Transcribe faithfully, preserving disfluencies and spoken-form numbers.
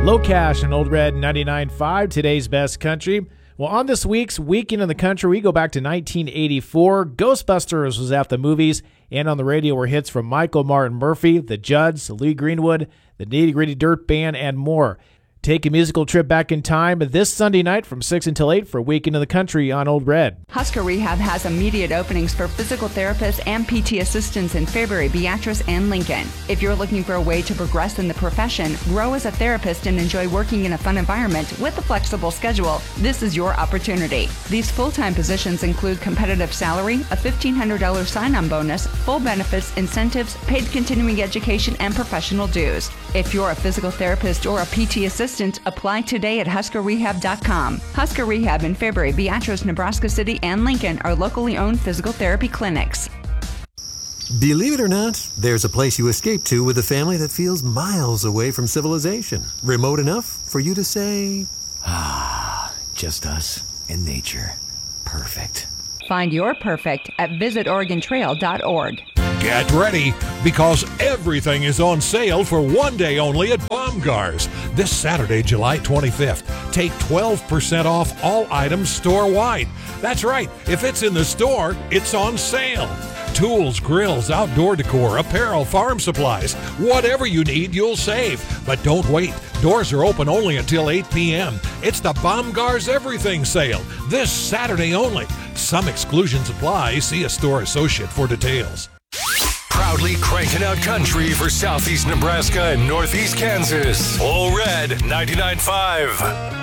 Low Cash and Old Red ninety-nine point five, today's best country. Well, on this week's Weekend in the Country, we go back to nineteen eighty-four. Ghostbusters was at the movies, and on the radio were hits from Michael Martin Murphey, the Judds, Lee Greenwood, the Nitty Gritty Dirt Band, and more. Take a musical trip back in time this Sunday night from six until eight for Weekend in the Country on Old Red. Husker Rehab has immediate openings for physical therapists and P T assistants in Fairbury, Beatrice, and Lincoln. If you're looking for a way to progress in the profession, grow as a therapist, and enjoy working in a fun environment with a flexible schedule, this is your opportunity. These full-time positions include competitive salary, a fifteen hundred dollars sign-on bonus, full benefits, incentives, paid continuing education, and professional dues. If you're a physical therapist or a P T assistant, apply today at husker rehab dot com. Husker Rehab in Fairbury, Beatrice, Nebraska City, and Lincoln are locally owned physical therapy clinics. Believe it or not, there's a place you escape to with a family that feels miles away from civilization. Remote enough for you to say, ah, just us and nature. Perfect. Find your perfect at visit oregon trail dot org. Get ready, because everything is on sale for one day only at Baumgars. This Saturday, July twenty-fifth, take twelve percent off all items store-wide. That's right, if it's in the store, it's on sale. Tools, grills, outdoor decor, apparel, farm supplies, whatever you need, you'll save. But don't wait. Doors are open only until eight p.m. It's the Baumgars Everything Sale, this Saturday only. Some exclusions apply. See a store associate for details. Proudly cranking out country for southeast Nebraska and northeast Kansas. All Red ninety-nine point five.